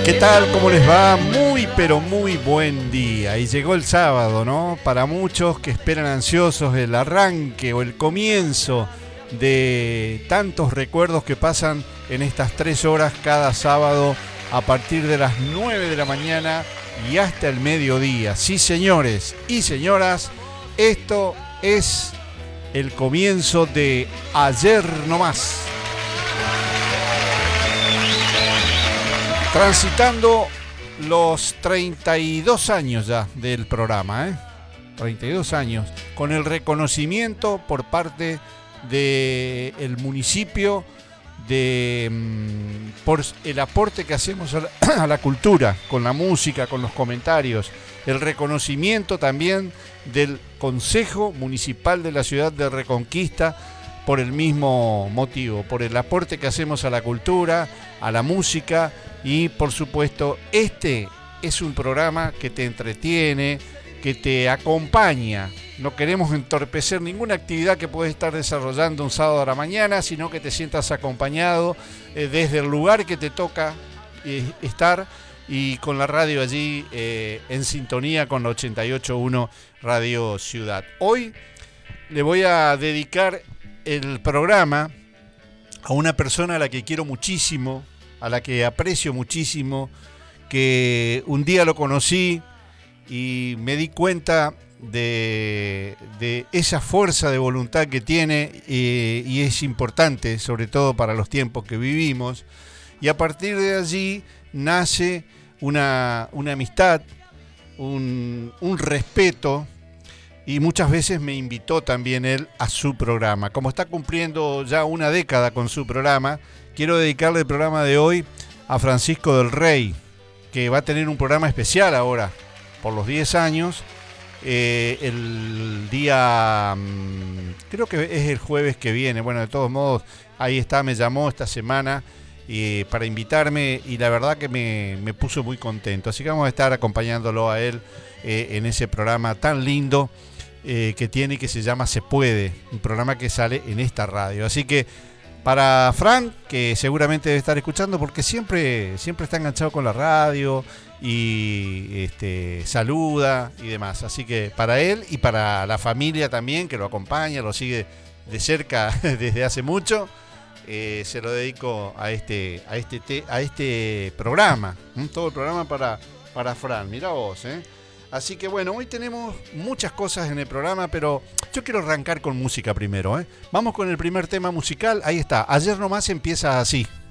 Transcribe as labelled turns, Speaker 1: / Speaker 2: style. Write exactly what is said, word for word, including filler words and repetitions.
Speaker 1: ¿Qué tal? ¿Cómo les va? Muy pero muy buen día. Y llegó el sábado, ¿no? Para muchos que esperan ansiosos el arranque o el comienzo de tantos recuerdos que pasan en estas tres horas cada sábado a partir de las nueve de la mañana y hasta el mediodía. Sí, señores y señoras, esto es el comienzo de Ayer No Más. Transitando los treinta y dos años ya del programa, ¿eh? treinta y dos años, con el reconocimiento por parte del municipio de, mm, por el aporte que hacemos a la, a la cultura, con la música, con los comentarios, el reconocimiento también del Consejo Municipal de la Ciudad de Reconquista por el mismo motivo, por el aporte que hacemos a la cultura, a la música. Y por supuesto, este es un programa que te entretiene, que te acompaña. No queremos entorpecer ninguna actividad que puedes estar desarrollando un sábado a la mañana, sino que te sientas acompañado eh, desde el lugar que te toca eh, estar y con la radio allí eh, en sintonía con la ochenta y ocho punto uno Radio Ciudad. Hoy le voy a dedicar el programa a una persona a la que quiero muchísimo, a la que aprecio muchísimo, que un día lo conocí y me di cuenta de, de esa fuerza de voluntad que tiene eh, y es importante, sobre todo para los tiempos que vivimos. Y a partir de allí nace una, una amistad, un, un respeto, y muchas veces me invitó también él a su programa. Como está cumpliendo ya una década con su programa, quiero dedicarle el programa de hoy a Francisco del Rey, que va a tener un programa especial ahora, por los diez años, eh, el día, creo que es el jueves que viene. Bueno, de todos modos, ahí está, me llamó esta semana eh, para invitarme y la verdad que me, me puso muy contento. Así que vamos a estar acompañándolo a él eh, en ese programa tan lindo eh, que tiene, que se llama Se Puede, un programa que sale en esta radio. Así que para Fran, que seguramente debe estar escuchando porque siempre, siempre está enganchado con la radio y este, saluda y demás. Así que para él y para la familia también, que lo acompaña, lo sigue de cerca desde hace mucho, eh, se lo dedico a este, a este, te, a este programa. ¿Mm? Todo el programa para, para Fran, mirá vos, ¿eh? Así que bueno, hoy tenemos muchas cosas en el programa, pero yo quiero arrancar con música primero, ¿eh? Vamos con el primer tema musical, ahí está, Ayer No Más empieza así.